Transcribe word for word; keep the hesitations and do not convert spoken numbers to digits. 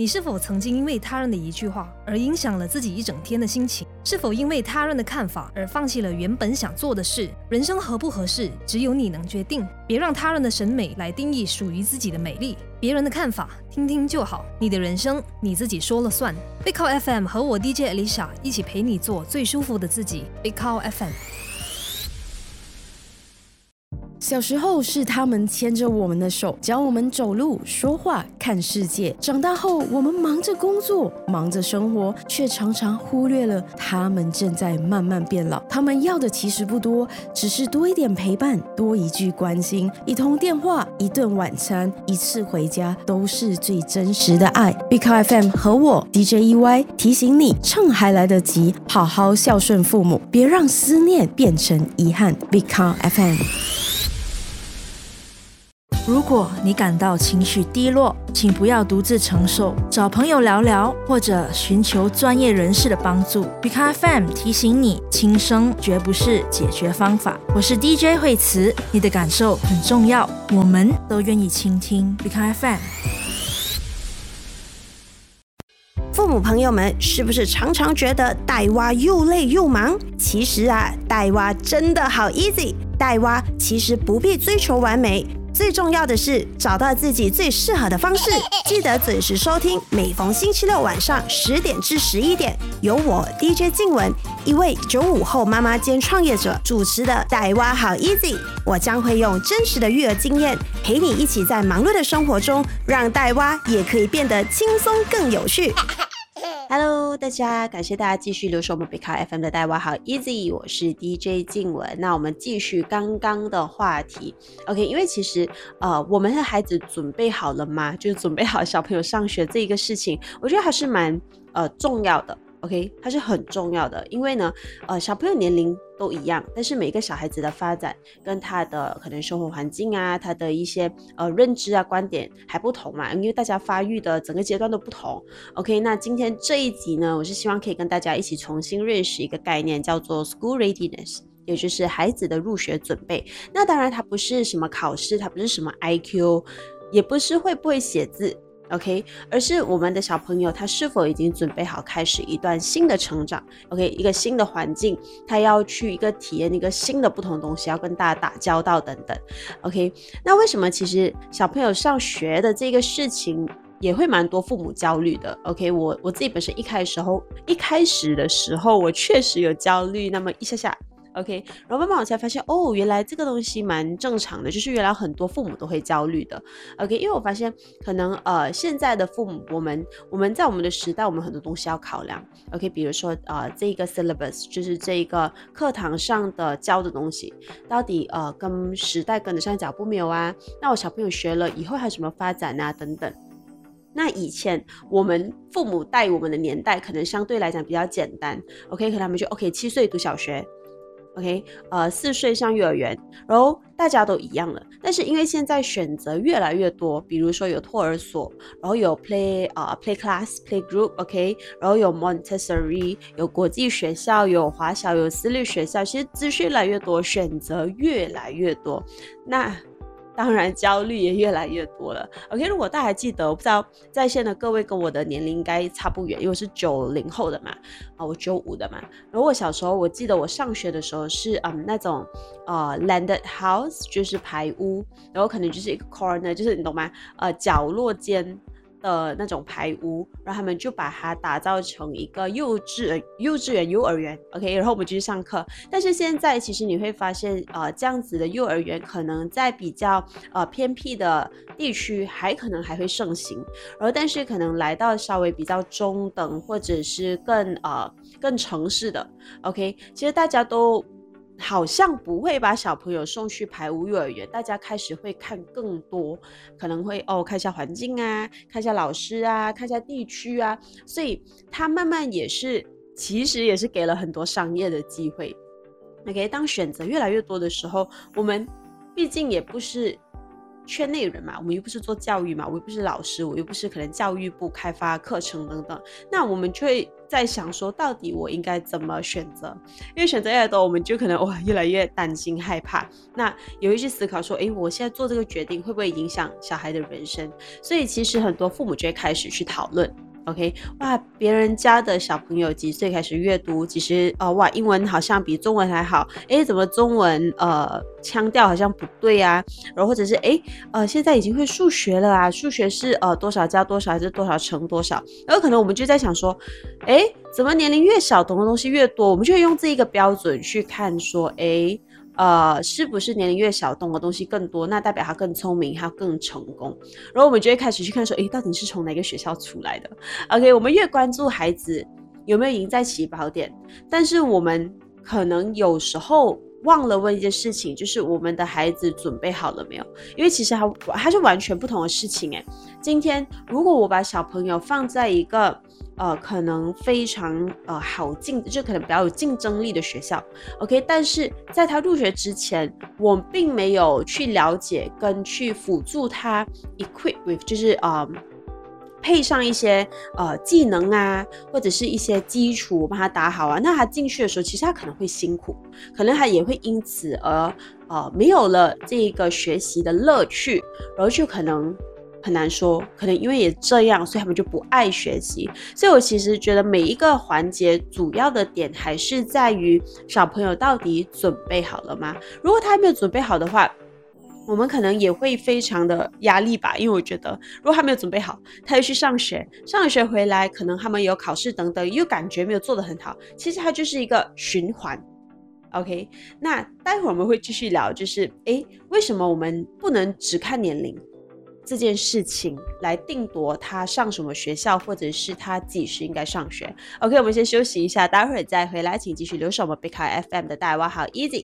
你是否曾经因为他人的一句话而影响了自己一整天的心情？是否因为他人的看法而放弃了原本想做的事？人生合不合适，只有你能决定。别让他人的审美来定义属于自己的美丽。别人的看法听听就好，你的人生你自己说了算。Big Cow F M 和我 D J Alicia 一起陪你做最舒服的自己。Big Cow F M。 小时候是他们牵着我们的手，教我们走路、说话、看世界。长大后，我们忙着工作，忙着生活，却常常忽略了他们正在慢慢变老。他们要的其实不多，只是多一点陪伴，多一句关心，一通电话，一顿晚餐，一次回家，都是最真实的爱。Big Cow F M 和我 D J E Y 提醒你，趁还来得及，好好孝顺父母，别让思念变成遗憾。Big Cow F M。 如果你感到情绪低落，请不要独自承受，找朋友聊聊，或者寻求专业人士的帮助。Big Cow F M 提醒你，轻生绝不是解决方法。我是 D J 惠慈，你的感受很重要，我们都愿意倾听。Big Cow F M。 父母朋友们，是不是常常觉得带娃又累又忙？其实啊，带娃真的好 easy。带娃其实不必追求完美，最重要的是找到自己最适合的方式。记得准时收听，每逢星期六晚上十点至十一点，由我 D J 静雯，一位九五后妈妈兼创业者主持的带娃好 easy。我将会用真实的育儿经验，陪你一起在忙碌的生活中，让带娃也可以变得轻松更有趣。Hello， 大家，感谢大家继续留守我们 Big Cow F M 的带娃好 Easy， 我是 D J 静雯。那我们继续刚刚的话题 ，OK， 因为其实呃，我们的孩子准备好了吗？就是准备好小朋友上学这一个事情，我觉得还是蛮呃重要的。OK， 它是很重要的，因为呢，呃，小朋友年龄都一样，但是每一个小孩子的发展跟他的可能生活环境啊，他的一些呃认知啊、观点还不同嘛，因为大家发育的整个阶段都不同。OK， 那今天这一集呢，我是希望可以跟大家一起重新认识一个概念，叫做 School Readiness， 也就是孩子的入学准备。那当然，它不是什么考试，它不是什么 I Q， 也不是会不会写字。OK， 而是我们的小朋友他是否已经准备好开始一段新的成长 OK， 一个新的环境，他要去一个体验一个新的不同的东西，要跟大家打交道等等 OK， 那为什么其实小朋友上学的这个事情也会蛮多父母焦虑的 OK， 我我自己本身一开始时候一开始的时候我确实有焦虑那么一下下OK， 然后慢慢我才发现，哦，原来这个东西蛮正常的，就是原来很多父母都会焦虑的 OK， 因为我发现可能呃现在的父母，我们我们在我们的时代，我们很多东西要考量 OK， 比如说呃这个 syllabus 就是这个课堂上的教的东西，到底呃跟时代跟得上脚步没有啊？那我小朋友学了以后还有什么发展啊等等。那以前我们父母带我们的年代可能相对来讲比较简单 OK， 可能他们就 OK 七岁读小学OK， 呃，四岁上幼儿园，然后大家都一样了。但是因为现在选择越来越多，比如说有托儿所，然后有 play 啊、uh, play class、play group，OK， 然后有 Montessori， 有国际学校，有华小，有私立学校，其实资讯越来越多，选择越来越多，那当然焦虑也越来越多了 OK， 如果大家还记得，我不知道在线的各位跟我的年龄应该差不远，因为我是九零后的嘛、啊、我九五的嘛。然后我小时候我记得我上学的时候是、嗯、那种呃 landed house， 就是排屋，然后可能就是一个 corner， 就是你懂吗，呃角落间的那种排屋，然后他们就把它打造成一个幼稚幼稚园幼儿园 OK， 然后我们就去上课。但是现在其实你会发现呃这样子的幼儿园可能在比较呃偏僻的地区还可能还会盛行，然后但是可能来到稍微比较中等或者是更呃更城市的 OK， 其实大家都好像不会把小朋友送去排屋幼儿园，大家开始会看更多，可能会哦看一下环境啊，看一下老师啊，看一下地区啊，所以他慢慢也是其实也是给了很多商业的机会 OK， 当选择越来越多的时候，我们毕竟也不是圈内人嘛，我们又不是做教育嘛，我又不是老师，我又不是可能教育部开发课程等等，那我们就会在想说，到底我应该怎么选择？因为选择越来越多，我们就可能哇越来越担心害怕，那也会去思考说，诶，我现在做这个决定会不会影响小孩的人生？所以其实很多父母就会开始去讨论。OK， 哇，别人家的小朋友几岁开始阅读？其实呃，哇，英文好像比中文还好，诶，怎么中文呃腔调好像不对啊？然后或者是诶，呃，现在已经会数学了啊，数学是呃多少加多少还是多少乘多少？然后可能我们就在想说，诶，怎么年龄越小懂的东西越多？我们就会用这一个标准去看说，诶。呃，是不是年龄越小懂的东西更多，那代表他更聪明，他更成功，然后我们就会开始去看说，诶，到底是从哪个学校出来的 OK， 我们越关注孩子有没有赢在起跑点，但是我们可能有时候忘了问一件事情，就是我们的孩子准备好了没有？因为其实他他是完全不同的事情诶。今天如果我把小朋友放在一个呃可能非常呃好竞，就可能比较有竞争力的学校 ，OK， 但是在他入学之前，我并没有去了解跟去辅助他 equip with， 就是呃。配上一些呃技能啊，或者是一些基础帮他打好啊，那他进去的时候，其实他可能会辛苦，可能他也会因此而呃没有了这个学习的乐趣，然后就可能很难说，可能因为也这样，所以他们就不爱学习。所以我其实觉得每一个环节主要的点还是在于小朋友到底准备好了吗？如果他还没有准备好的话，我们可能也会非常的压力吧，因为我觉得如果他没有准备好，他又去上学，上了学回来，可能他们有考试等等，又感觉没有做得很好，其实它就是一个循环。OK， 那待会儿我们会继续聊，就是诶，为什么我们不能只看年龄这件事情来定夺他上什么学校，或者是他几时应该上学。OK， 我们先休息一下，待会儿再回来，请继续留守我们 Big High F M 的大家好 Easy。